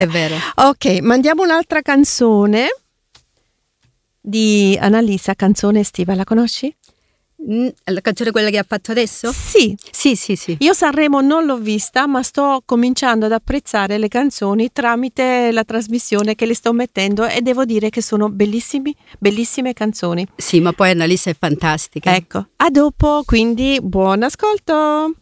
È vero. Ok, mandiamo un'altra canzone di Annalisa, canzone estiva, la conosci? La canzone quella che ha fatto adesso? Sì. Sì. Io Sanremo non l'ho vista, ma sto cominciando ad apprezzare le canzoni tramite la trasmissione che le sto mettendo e devo dire che sono bellissime canzoni. Sì, ma poi Annalisa è fantastica. Ecco, a dopo, quindi buon ascolto!